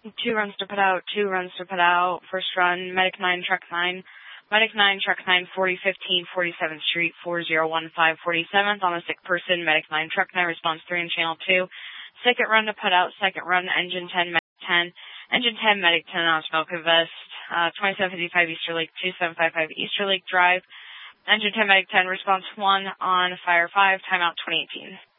2 runs to put out, 2 runs to put out. First run, Medic 9, Truck 9. Medic 9, Truck 9, 4015, 47th Street, 4015, 47th. On the sick person, Medic 9, Truck 9, response 3 in Channel 2. Second run to put out, second run, Engine 10, Medic 10. Engine 10, Medic 10 on Smoke Vest, 2755 Easter Lake, 2755 Easter Lake Drive. Engine 10, Medic 10, response 1 on Fire 5, timeout 2018.